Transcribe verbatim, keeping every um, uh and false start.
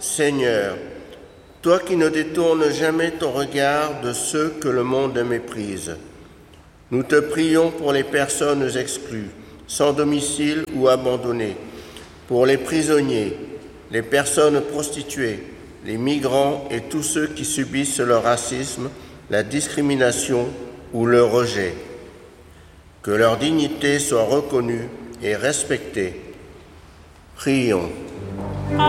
Seigneur, toi qui ne détournes jamais ton regard de ceux que le monde méprise, nous te prions pour les personnes exclues, sans domicile ou abandonnées, pour les prisonniers, les personnes prostituées, les migrants et tous ceux qui subissent le racisme, la discrimination ou le rejet. Que leur dignité soit reconnue et respectée. Prions.